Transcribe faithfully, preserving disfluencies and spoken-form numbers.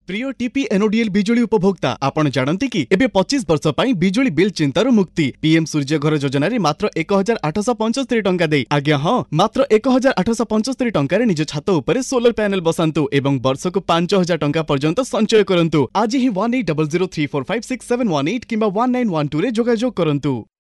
प्रिय टीपी एनओडीएल बिजुली उपभोक्ता आपण जानती कि एबे पच्चीस वर्ष पई बिजुली बिल चिंतारू मुक्ति पीएम सूर्य घर योजना रे मात्र एक हजार आठश पंचस्तरी टंका दे आज्ञा हाँ मात्र एक हजार आठश पंचस्तरी टंका रे निज छात उपरे सोलर पैनल बसांतु एवं वर्षक पांच हजार टंका पर्यंत संचय करंतु आज ही one eight double zero three four five six seven one eight किंबा वन नाइन वन टू रे जोगाजोग करंतु।